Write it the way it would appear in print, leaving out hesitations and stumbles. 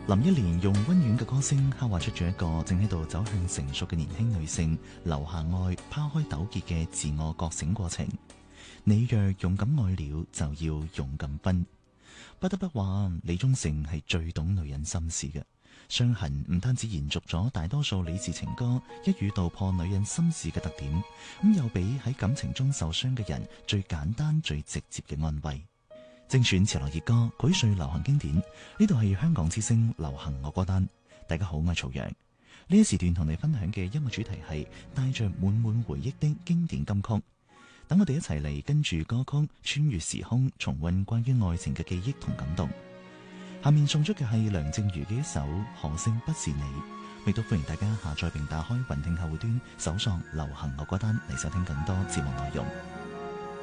林憶蓮用溫軟嘅歌聲刻畫出咗一個正喺度走向成熟嘅年輕女性留下愛、拋開糾結嘅自我覺醒過程。你若勇敢愛了，就要勇敢分。不得不話，李宗盛係最懂女人心事嘅。傷痕唔單止延續咗大多數李氏情歌一語道破女人心事嘅特點，咁又俾喺感情中受傷嘅人最簡單、最直接嘅安慰。精選潮流熱歌，膾碎流行經典。呢度係香港之聲流行我歌單。大家好，我係曹陽。呢一時段同你分享嘅音樂主題係帶着滿滿回憶的經典金曲。等我哋一齊嚟跟住歌曲穿越時空，重溫關於愛情嘅記憶同感動。下面送出嘅係梁靜茹嘅一首《可惜不是你》，亦都歡迎大家下載並打開雲聽客戶端，搜索流行我歌單嚟收聽更多節目內容。